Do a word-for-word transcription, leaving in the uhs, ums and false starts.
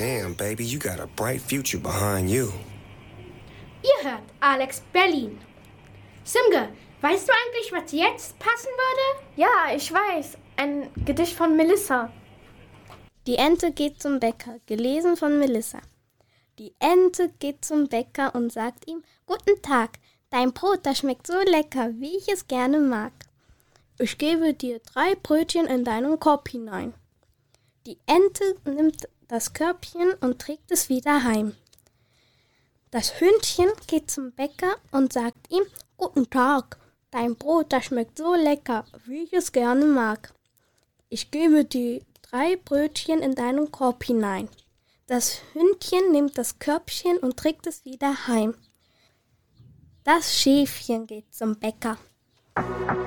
Damn, baby, you got a bright future behind you. Ihr hört Alex Berlin. Simge, weißt du eigentlich, was jetzt passen würde? Ja, ich weiß. Ein Gedicht von Melissa. Die Ente geht zum Bäcker, gelesen von Melissa. Die Ente geht zum Bäcker und sagt ihm: Guten Tag, dein Brot, das schmeckt so lecker, wie ich es gerne mag. Ich gebe dir drei Brötchen in deinen Korb hinein. Die Ente nimmt das Körbchen und trägt es wieder heim. Das Hündchen geht zum Bäcker und sagt ihm: Guten Tag, dein Brot, das schmeckt so lecker, wie ich es gerne mag. Ich gebe dir drei Brötchen in deinen Korb hinein. Das Hündchen nimmt das Körbchen und trägt es wieder heim. Das Schäfchen geht zum Bäcker.